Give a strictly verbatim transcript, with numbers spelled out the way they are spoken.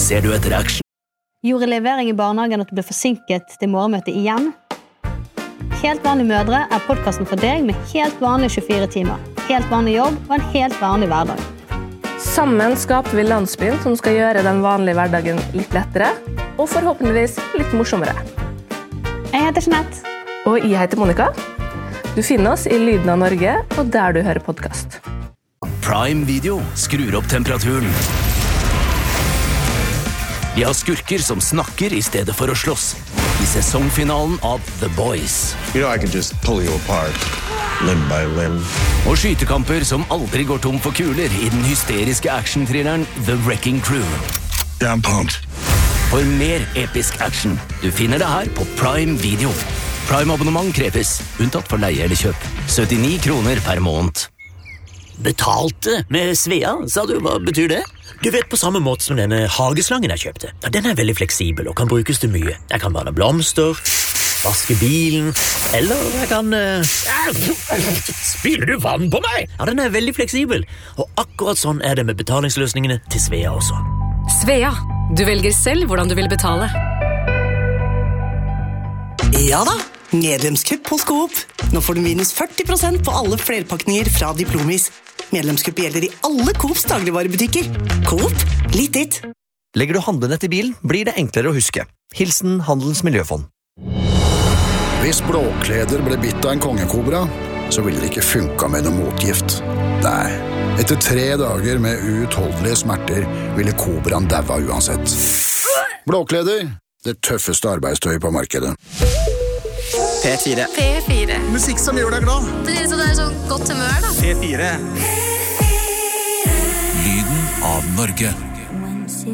ser du etter action? Gjorde levering i barnehagen at du ble forsinket til morgenmøtet igjen? Helt vanlige mødre er podcasten for deg med helt vanlige tjuefire timer, helt vanlig jobb og en helt vanlig hverdag. Sammen skaper vi landsbyen som skal gjøre den vanlige hverdagen litt lettere, og forhåpentligvis litt morsommere. Jeg heter Jeanette. Og jeg heter Monica. Du finner oss i Lyden av Norge, og der du hører podcast. Prime Video skrur opp temperaturen. Vi har skurker som snakker i stedet for å slåss. I sesongfinalen av The Boys. You know, I can just pull you apart, limb by limb. Og skytekamper som aldri går tom for kuler i den hysteriske action-thrilleren The Wrecking Crew. I'm pumped. For mer episk action, du finner det her på Prime Video. Prime-abonnement kreves, unntatt for leie eller kjøp. syttini kroner per måned. Betalte med Svea, sa du? Hva betyr det? Du vet på samme måte som denne hageslangen jeg kjøpte. Ja, den er veldig fleksibel og kan brukes til mye. Jeg kan vanne blomster, vaske bilen, eller jeg kan... Uh... Spiller du vann på meg? Ja, den er veldig fleksibel. Og akkurat sånn er det med betalingsløsningene til Svea også. Svea, du velger selv hvordan du vil betale. Ja da, medlemskupp hos Coop. Nå får du minus førti prosent på alle flerpakninger fra Diplomis. Medlemskupp gjelder i alle Coops dagligvarebutikker. Coop, litt ditt. Legger du handlenett i bilen, blir det enklere å huske. Hilsen Handelens Miljøfond. Hvis Blåkleder ble bitt av en kongekobra, så ville det ikke funka med noe motgift. Nei, etter tre dager med uutholdelige smerter ville kobraen daua uansett. Blåkleder, det tøffeste arbeidstøyet på markedet. P fire. P fire. Musikk som gjør deg glad. Det er sånn, det er sånn godt humør da. P fire. Lyden av Norge.